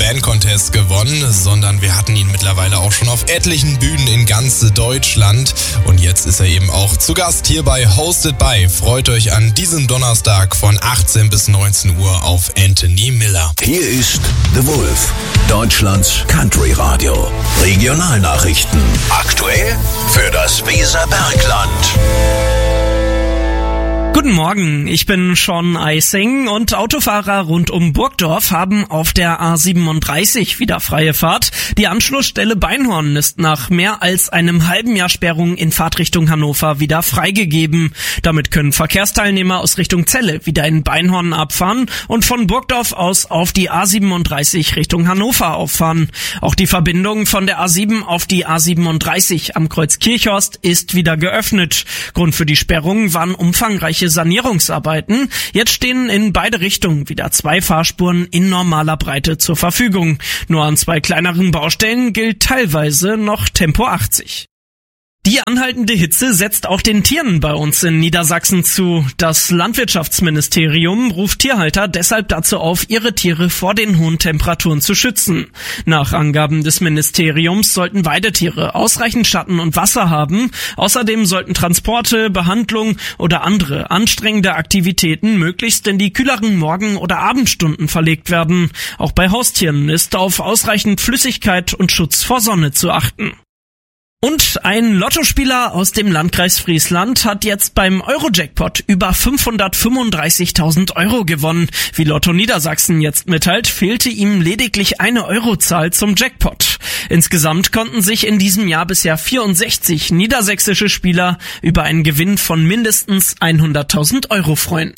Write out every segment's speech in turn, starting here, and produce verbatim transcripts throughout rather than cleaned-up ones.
Band Contest gewonnen, sondern wir hatten ihn mittlerweile auch schon auf etlichen Bühnen in ganz Deutschland. Und jetzt ist er eben auch zu Gast hier bei Hosted by. Freut euch an diesem Donnerstag von achtzehn bis neunzehn Uhr auf Anthony Miller. Hier ist The Wolf, Deutschlands Country Radio. Regionalnachrichten. Aktuell für das Weserbergland. Guten Morgen, ich bin Sean Eising und Autofahrer rund um Burgdorf haben auf der A siebenunddreißig wieder freie Fahrt. Die Anschlussstelle Beinhorn ist nach mehr als einem halben Jahr Sperrung in Fahrtrichtung Hannover wieder freigegeben. Damit können Verkehrsteilnehmer aus Richtung Celle wieder in Beinhorn abfahren und von Burgdorf aus auf die A siebenunddreißig Richtung Hannover auffahren. Auch die Verbindung von der A sieben auf die A siebenunddreißig am Kreuz Kirchhorst ist wieder geöffnet. Grund für die Sperrung waren umfangreiche Sanierungsarbeiten. Jetzt stehen in beide Richtungen wieder zwei Fahrspuren in normaler Breite zur Verfügung. Nur an zwei kleineren Baustellen gilt teilweise noch Tempo achtzig. Die anhaltende Hitze setzt auch den Tieren bei uns in Niedersachsen zu. Das Landwirtschaftsministerium ruft Tierhalter deshalb dazu auf, ihre Tiere vor den hohen Temperaturen zu schützen. Nach Angaben des Ministeriums sollten Weidetiere ausreichend Schatten und Wasser haben. Außerdem sollten Transporte, Behandlung oder andere anstrengende Aktivitäten möglichst in die kühleren Morgen- oder Abendstunden verlegt werden. Auch bei Haustieren ist auf ausreichend Flüssigkeit und Schutz vor Sonne zu achten. Und ein Lottospieler aus dem Landkreis Friesland hat jetzt beim Euro-Jackpot über fünfhundertfünfunddreißigtausend Euro gewonnen. Wie Lotto Niedersachsen jetzt mitteilt, fehlte ihm lediglich eine Eurozahl zum Jackpot. Insgesamt konnten sich in diesem Jahr bisher vierundsechzig niedersächsische Spieler über einen Gewinn von mindestens hunderttausend Euro freuen.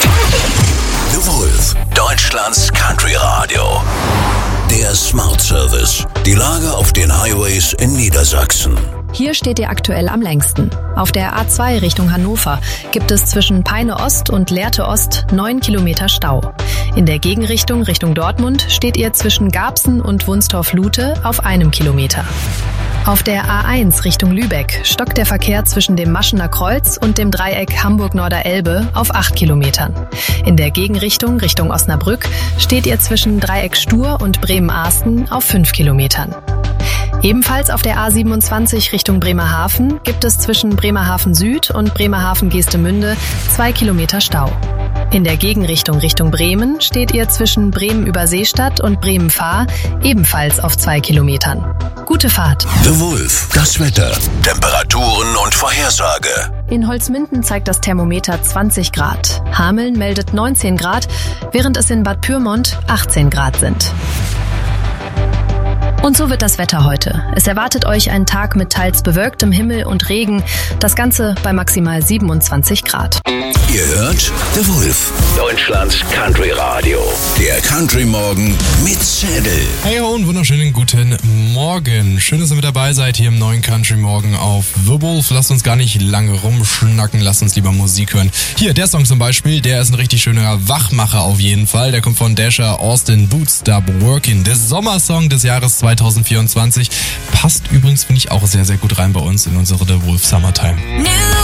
The Wolf, Deutschlands Country Radio. Der Smart Service. Die Lage auf den Highways in Niedersachsen. Hier steht ihr aktuell am längsten. Auf der A zwei Richtung Hannover gibt es zwischen Peine Ost und Lehrte Ost neun Kilometer Stau. In der Gegenrichtung Richtung Dortmund steht ihr zwischen Garbsen und Wunstorf-Lute auf einem Kilometer. Auf der A eins Richtung Lübeck stockt der Verkehr zwischen dem Maschener Kreuz und dem Dreieck Hamburg-Norder-Elbe auf acht Kilometern. In der Gegenrichtung Richtung Osnabrück steht ihr zwischen Dreieck Stur und Bremen-Ahsten auf fünf Kilometern. Ebenfalls auf der A siebenundzwanzig Richtung Bremerhaven gibt es zwischen Bremerhaven Süd und Bremerhaven Geestemünde zwei Kilometer Stau. In der Gegenrichtung Richtung Bremen steht ihr zwischen Bremen-Überseestadt und Bremen-Fahr ebenfalls auf zwei Kilometern. Gute Fahrt. The Wolf, das Wetter, Temperaturen und Vorhersage. In Holzminden zeigt das Thermometer zwanzig Grad. Hameln meldet neunzehn Grad, während es in Bad Pyrmont achtzehn Grad sind. Und so wird das Wetter heute. Es erwartet euch ein Tag mit teils bewölktem Himmel und Regen. Das Ganze bei maximal siebenundzwanzig Grad. Ihr hört The Wolf, Deutschlands Country Radio. Der Country Morgen mit Zettel. Hey ho und wunderschönen guten Morgen. Schön, dass ihr mit dabei seid hier im neuen Country Morgen auf The Wolf. Lasst uns gar nicht lange rumschnacken, lasst uns lieber Musik hören. Hier, der Song zum Beispiel, der ist ein richtig schöner Wachmacher auf jeden Fall. Der kommt von Dasher, Austin, Bootstop, Working. Der Sommersong des Jahres zweitausendvierundzwanzig. Passt übrigens, finde ich, auch sehr, sehr gut rein bei uns in unsere The Wolf Summertime.